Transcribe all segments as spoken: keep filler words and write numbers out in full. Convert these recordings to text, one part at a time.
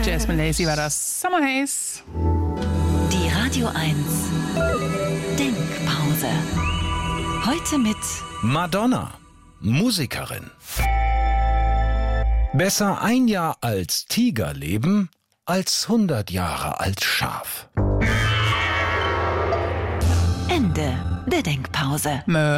Jasmine Lacey war das. Summer Haze. Die Radio eins Denkpause. Heute mit Madonna, Musikerin. Besser ein Jahr als Tiger leben, als hundert Jahre als Schaf. Ende der Denkpause. Mö.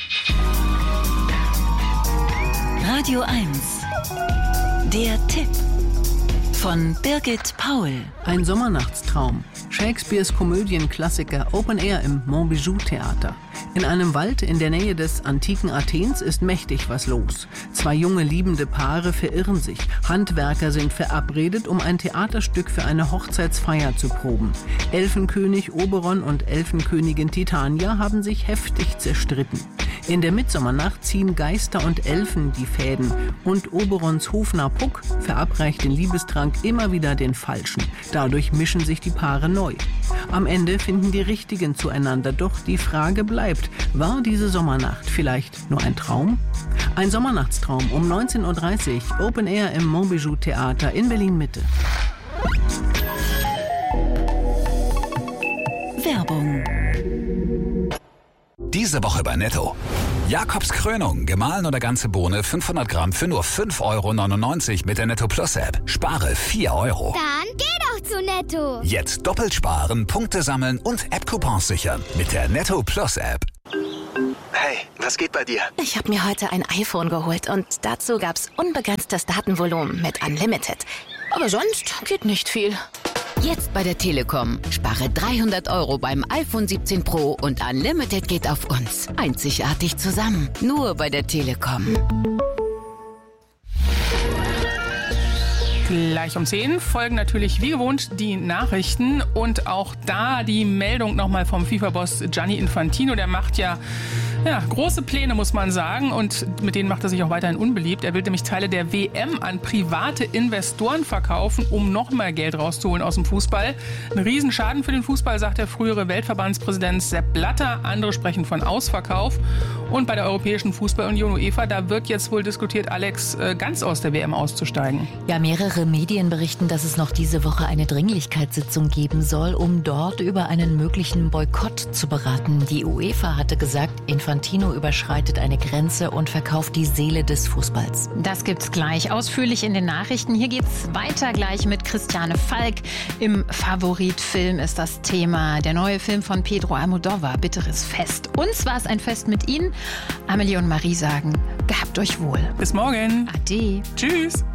Radio eins. Der Tipp von Birgit Paul. Ein Sommernachtstraum. Shakespeares Komödienklassiker Open Air im Montbijou-Theater. In einem Wald in der Nähe des antiken Athens ist mächtig was los. Zwei junge liebende Paare verirren sich. Handwerker sind verabredet, um ein Theaterstück für eine Hochzeitsfeier zu proben. Elfenkönig Oberon und Elfenkönigin Titania haben sich heftig zerstritten. In der Mitsommernacht ziehen Geister und Elfen die Fäden und Oberons Hofnarr Puck verabreicht den Liebestrank immer wieder den Falschen. Dadurch mischen sich die Paare neu. Am Ende finden die Richtigen zueinander, doch die Frage bleibt, war diese Sommernacht vielleicht nur ein Traum? Ein Sommernachtstraum um neunzehn Uhr dreißig, Open Air im Montbijou-Theater in Berlin-Mitte. Werbung. Diese Woche bei Netto. Jakobs Krönung, gemahlen oder ganze Bohne, fünfhundert Gramm für nur fünf Euro neunundneunzig mit der Netto Plus App. Spare vier Euro. Dann geh doch zu Netto. Jetzt doppelt sparen, Punkte sammeln und App-Coupons sichern mit der Netto Plus App. Hey, was geht bei dir? Ich habe mir heute ein iPhone geholt und dazu gab's unbegrenztes Datenvolumen mit Unlimited. Aber sonst geht nicht viel. Jetzt bei der Telekom. Spare dreihundert Euro beim iPhone siebzehn Pro und Unlimited geht auf uns. Einzigartig zusammen. Nur bei der Telekom. Gleich um zehn folgen natürlich wie gewohnt die Nachrichten und auch da die Meldung nochmal vom FIFA-Boss Gianni Infantino. Der macht ja, ja große Pläne, muss man sagen, und mit denen macht er sich auch weiterhin unbeliebt. Er will nämlich Teile der W M an private Investoren verkaufen, um noch mehr Geld rauszuholen aus dem Fußball. Ein Riesenschaden für den Fußball, sagt der frühere Weltverbandspräsident Sepp Blatter. Andere sprechen von Ausverkauf. Und bei der Europäischen Fußballunion UEFA, da wird jetzt wohl diskutiert, Alex, ganz aus der W M auszusteigen. Ja, mehrere Medien berichten, dass es noch diese Woche eine Dringlichkeitssitzung geben soll, um dort über einen möglichen Boykott zu beraten. Die UEFA hatte gesagt, Infantino überschreitet eine Grenze und verkauft die Seele des Fußballs. Das gibt's gleich ausführlich in den Nachrichten. Hier geht's weiter gleich mit Christiane Falk. Im Favoritfilm ist das Thema der neue Film von Pedro Almodóvar, Bitteres Fest. Uns war es ein Fest mit Ihnen. Amelie und Marie sagen, gehabt euch wohl. Bis morgen. Ade. Tschüss.